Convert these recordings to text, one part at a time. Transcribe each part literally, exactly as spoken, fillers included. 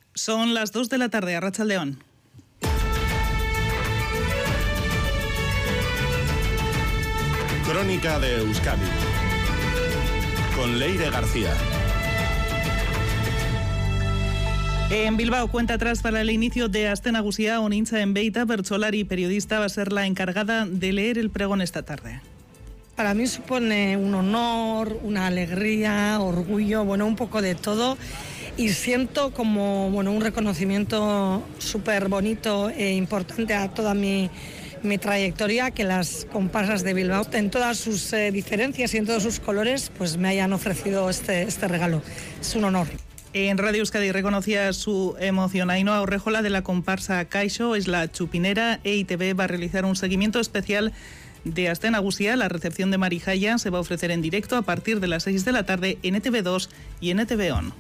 Son las dos de la tarde, Arratsaldeon. Crónica de Euskadi con Leire García. En Bilbao, cuenta atrás para el inicio de Aste Nagusia. Onintza Enbeita, bertsolari y periodista, va a ser la encargada de leer el pregón esta tarde. Para mí supone un honor, una alegría, orgullo, bueno, un poco de todo. Y siento como, bueno, un reconocimiento súper bonito e importante a toda mi, mi trayectoria, que las comparsas de Bilbao, en todas sus eh, diferencias y en todos sus colores, pues me hayan ofrecido este, este regalo. Es un honor. En Radio Euskadi reconocía su emoción. Ainhoa Orrejola, de la comparsa Caixo, es la chupinera. E I Te Be va a realizar un seguimiento especial de Aste Nagusia. La recepción de Marijaya se va a ofrecer en directo a partir de las seis de la tarde en E Te Be dos y en E Te Be On.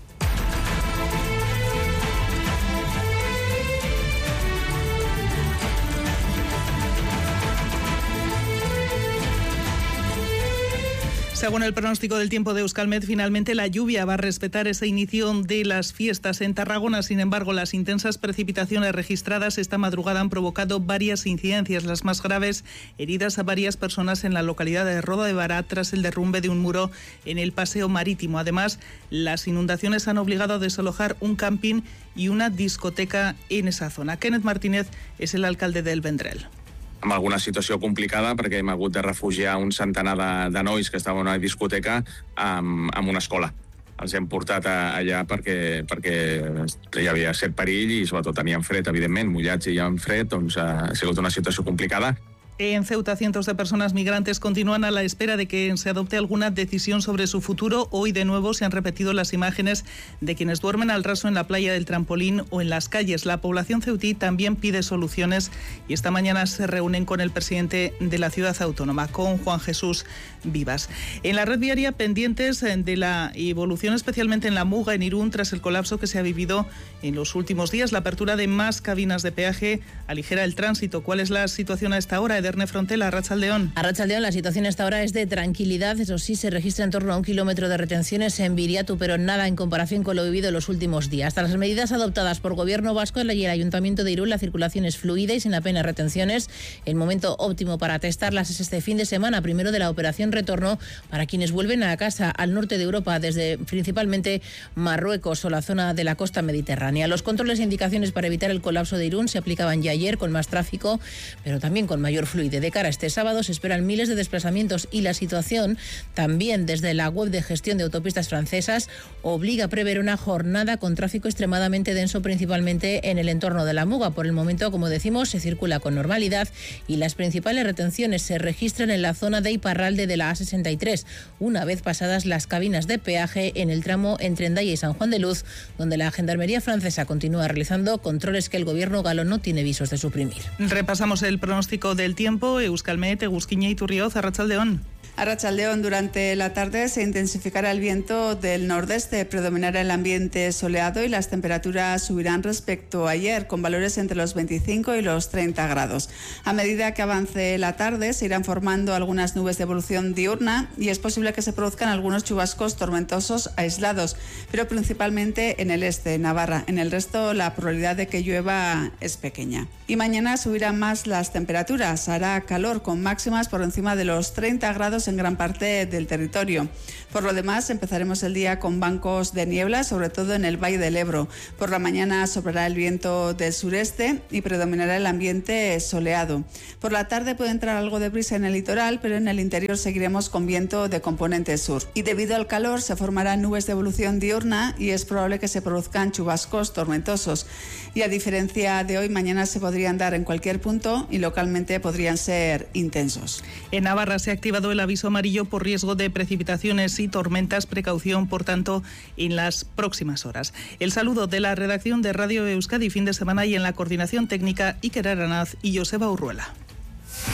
Según el pronóstico del tiempo de Euskalmet, finalmente la lluvia va a respetar ese inicio de las fiestas en Tarragona. Sin embargo, las intensas precipitaciones registradas esta madrugada han provocado varias incidencias. Las más graves, heridas a varias personas en la localidad de Roda de Bará tras el derrumbe de un muro en el paseo marítimo. Además, las inundaciones han obligado a desalojar un camping y una discoteca en esa zona. Kenneth Martínez és el alcalde del Vendrell. Amb alguna situació complicada, perquè hem hagut de refugiar un centenar de, de nois que estaven a una discoteca amb, amb una escola. Els hem portat a, allà perquè, perquè hi havia cert perill i sobretot tenien fred, evidentment, mullats i amb fred, doncs ha sigut una situació complicada. En Ceuta, cientos de personas migrantes continúan a la espera de que se adopte alguna decisión sobre su futuro. Hoy de nuevo se han repetido las imágenes de quienes duermen al raso en la playa del Trampolín o en las calles. La población ceutí también pide soluciones y esta mañana se reúnen con el presidente de la ciudad autónoma, con Juan Jesús Vivas. En la red viaria, pendientes de la evolución, especialmente en la Muga, en Irún, tras el colapso que se ha vivido en los últimos días. La apertura de más cabinas de peaje aligera el tránsito. ¿Cuál es la situación a esta hora? Ederne Frontela, Arratsaldeon. Arratsaldeon, la situación a esta hora es de tranquilidad. Eso sí, se registra en torno a un kilómetro de retenciones en Viriatu, pero nada en comparación con lo vivido en los últimos días. Tras las medidas adoptadas por Gobierno Vasco y el Ayuntamiento de Irún, la circulación es fluida y sin apenas retenciones. El momento óptimo para testarlas es este fin de semana, primero de la operación retorno para quienes vuelven a casa al norte de Europa, desde principalmente Marruecos o la zona de la costa mediterránea. Los controles e indicaciones para evitar el colapso de Irún se aplicaban ya ayer con más tráfico, pero también con mayor fluidez. De cara a este sábado se esperan miles de desplazamientos y la situación, también desde la web de gestión de autopistas francesas, obliga a prever una jornada con tráfico extremadamente denso, principalmente en el entorno de la Muga. Por el momento, como decimos, se circula con normalidad y las principales retenciones se registran en la zona de Iparralde de la A sesenta y tres, una vez pasadas las cabinas de peaje en el tramo entre Hendaya y San Juan de Luz, donde la Gendarmería francesa continúa realizando controles que el gobierno galo no tiene visos de suprimir. Repasamos el pronóstico del tiempo. Euskalmet, Eguzkiñe y Turrioz, Arratsaldeon. Arratsaldeon, durante la tarde se intensificará el viento del nordeste, predominará el ambiente soleado y las temperaturas subirán respecto a ayer, con valores entre los veinticinco y los treinta grados. A medida que avance la tarde se irán formando algunas nubes de evolución diurna y es posible que se produzcan algunos chubascos tormentosos aislados, pero principalmente en el este, Navarra. En el resto la probabilidad de que llueva es pequeña. Y mañana subirán más las temperaturas, hará calor con máximas por encima de los treinta grados en gran parte del territorio. Por lo demás, empezaremos el día con bancos de niebla, sobre todo en el Valle del Ebro. Por la mañana soplará el viento del sureste y predominará el ambiente soleado. Por la tarde puede entrar algo de brisa en el litoral, pero en el interior seguiremos con viento de componente sur. Y debido al calor se formarán nubes de evolución diurna y es probable que se produzcan chubascos tormentosos. Y a diferencia de hoy, mañana se podrían dar en cualquier punto y localmente podrían ser intensos. En Navarra se ha activado el aviso amarillo por riesgo de precipitaciones y tormentas. Precaución, por tanto, en las próximas horas. El saludo de la redacción de Radio Euskadi fin de semana y en la coordinación técnica Iker Aranaz y Joseba Urruela.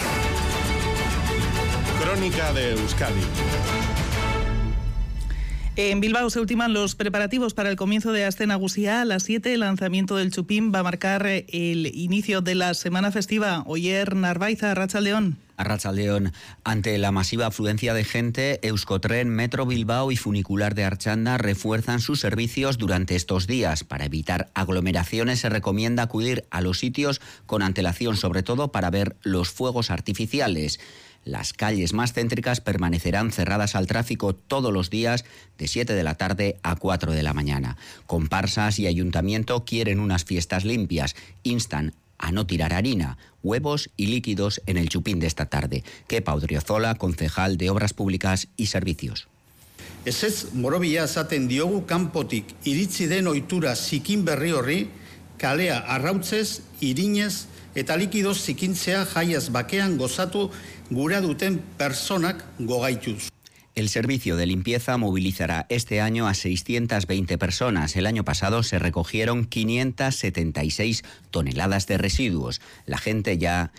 Crónica de Euskadi. En Bilbao se ultiman los preparativos para el comienzo de Aste Nagusia. A las siete, el lanzamiento del Chupín va a marcar el inicio de la semana festiva. Oyer Narvaiza, Arratsaldeon. Arratsaldeon, ante la masiva afluencia de gente, Euskotren, Metro Bilbao y Funicular de Archanda refuerzan sus servicios durante estos días. Para evitar aglomeraciones se recomienda acudir a los sitios con antelación, sobre todo para ver los fuegos artificiales. Las calles más céntricas permanecerán cerradas al tráfico todos los días de siete de la tarde a cuatro de la mañana. Comparsas y ayuntamiento quieren unas fiestas limpias, instan a no tirar harina, huevos y líquidos en el Chupín de esta tarde. Kepa Odriozola, concejal de Obras Públicas y Servicios. Ezez morobia esaten diogu kanpotik iritzi den ohitura zikin berri horri, kalea arrautzez, irinez eta likidoz zikintzea jaiaz bakean gozatu gura duten personak gogaituz. El servicio de limpieza movilizará este año a seiscientas veinte personas. El año pasado se recogieron quinientas setenta y seis toneladas de residuos. La gente ya...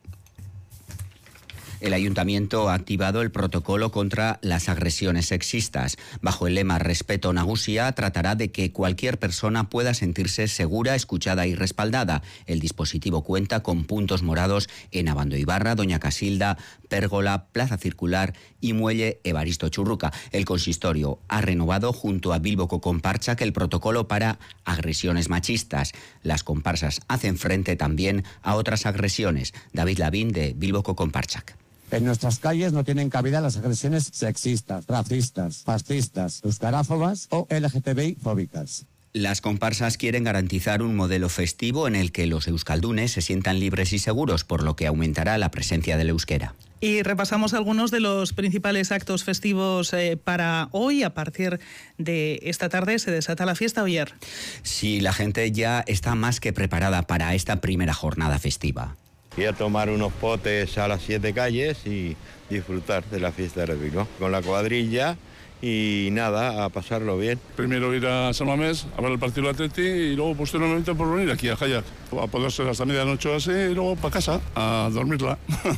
El ayuntamiento ha activado el protocolo contra las agresiones sexistas. Bajo el lema Respeto Nagusia, tratará de que cualquier persona pueda sentirse segura, escuchada y respaldada. El dispositivo cuenta con puntos morados en Abandoibarra, Doña Casilda, Pérgola, Plaza Circular y Muelle Evaristo Churruca. El consistorio ha renovado junto a Bilboko Konpartsak el protocolo para agresiones machistas. Las comparsas hacen frente también a otras agresiones. David Lavín, de Bilboko Konpartsak. En nuestras calles no tienen cabida las agresiones sexistas, racistas, fascistas, euskaráfobas o L G T B I-fóbicas. Las comparsas quieren garantizar un modelo festivo en el que los euskaldunes se sientan libres y seguros, por lo que aumentará la presencia del euskera. Y repasamos algunos de los principales actos festivos eh, para hoy. A partir de esta tarde se desata la fiesta, Oyer. Sí, la gente ya está más que preparada para esta primera jornada festiva. Ir a tomar unos potes a las siete calles y disfrutar de la fiesta de Bilbao con la cuadrilla y nada, a pasarlo bien. Primero ir a San Mamés a ver el partido del Atleti y luego posteriormente por venir aquí a Jayak. A poder ser hasta medianoche así y luego para casa a dormirla.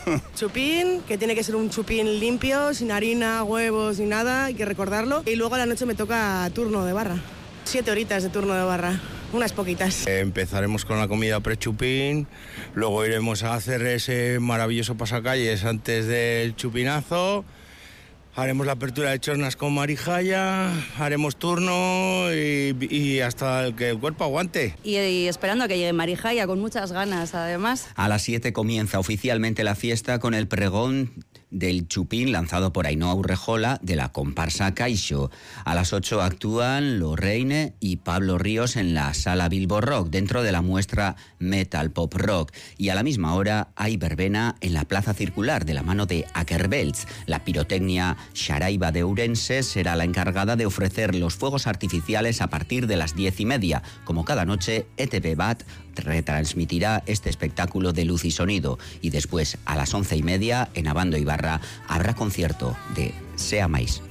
Chupín, que tiene que ser un chupín limpio, sin harina, huevos ni nada, hay que recordarlo. Y luego a la noche me toca turno de barra. Siete horitas de turno de barra. Unas poquitas. Empezaremos con la comida pre-chupín, luego iremos a hacer ese maravilloso pasacalles antes del chupinazo, haremos la apertura de chornas con Marijaya, haremos turno y, y hasta que el cuerpo aguante. Y, y esperando a que llegue Marijaya con muchas ganas, además. A las siete comienza oficialmente la fiesta con el pregón del Chupín lanzado por Ainhoa Urrejola de la comparsa Caixo. A las ocho actúan Lorraine y Pablo Ríos en la Sala Bilbo Rock, dentro de la muestra Metal Pop Rock. Y a la misma hora hay verbena en la Plaza Circular de la mano de Akerbelts. La pirotecnia Xaraiba de Ourense será la encargada de ofrecer los fuegos artificiales a partir de las diez y media. Como cada noche, E T V Bat retransmitirá este espectáculo de luz y sonido. Y después, a las once y media, en Abandoibarra, habrá concierto de Sea Mais.